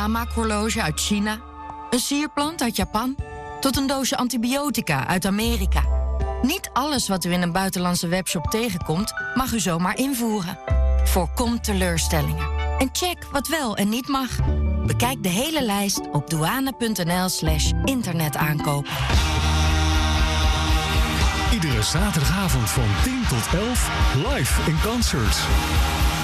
Namaakhorloge uit China, een sierplant uit Japan, tot een doosje antibiotica uit Amerika. Niet alles wat u in een buitenlandse webshop tegenkomt, mag u zomaar invoeren. Voorkom teleurstellingen. En check wat wel en niet mag. Bekijk de hele lijst op douane.nl/internetaankopen. Iedere zaterdagavond van 10 tot 11 live in concert.